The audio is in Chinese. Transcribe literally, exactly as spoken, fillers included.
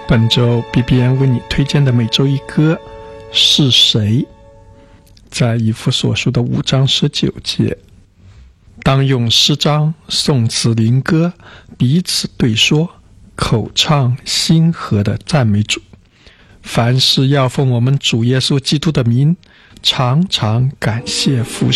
本周 B B N 为你推荐的每周一歌是谁？在以弗所书的五章十九节，当用诗章、颂词、灵歌彼此对说，口唱心和的赞美主。凡事要奉我们主耶稣基督的名，常常感谢父